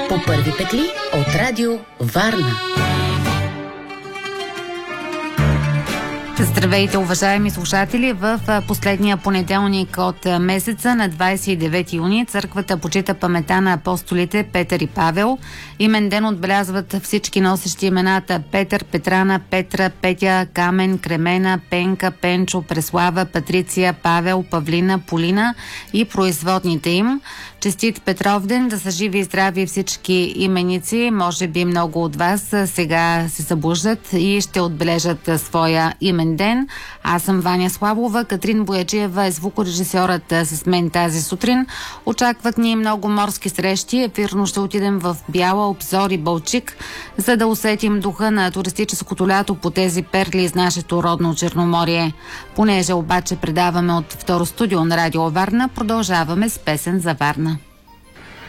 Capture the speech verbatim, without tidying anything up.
по първи петли от Радио Варна. Здравейте, уважаеми слушатели! В последния понеделник от месеца на двадесет и девети юни църквата почита памета на апостолите Петър и Павел. Имен ден отбелязват всички носещи имената Петър, Петрана, Петра, Петя, Камен, Кремена, Пенка, Пенчо, Преслава, Патриция, Павел, Павлина, Полина и производните им. Честит Петровден, да са живи и здрави всички именици. Може би много от вас сега се събуждат и ще отбележат своя имен ден. Аз съм Ваня Славова, Катрин Бояджиева е звукорежисьорът с мен тази сутрин. Очакват ни много морски срещи. Ефирно ще отидем в Бяла, Обзор и Балчик, за да усетим духа на туристическото лято по тези перли из нашето родно Черноморие. Понеже обаче предаваме от второ студио на Радио Варна, продължаваме с песен за Варна.